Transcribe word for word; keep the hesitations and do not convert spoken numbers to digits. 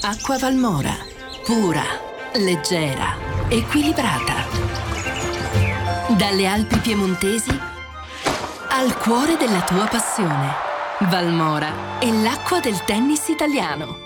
Acqua Valmora. Pura, leggera, equilibrata. Dalle Alpi piemontesi al cuore della tua passione. Valmora è l'acqua del tennis italiano.